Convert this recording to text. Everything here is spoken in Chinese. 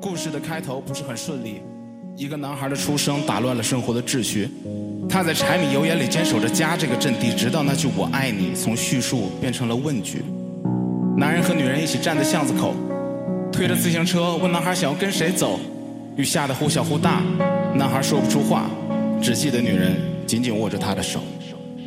故事的开头不是很顺利，一个男孩的出生打乱了生活的秩序。他在柴米油盐里坚守着家这个阵地，直到那句我爱你从叙述变成了问句。男人和女人一起站在巷子口，推着自行车问男孩想要跟谁走。雨下得忽小忽大，男孩说不出话，只记得女人紧紧握着他的手。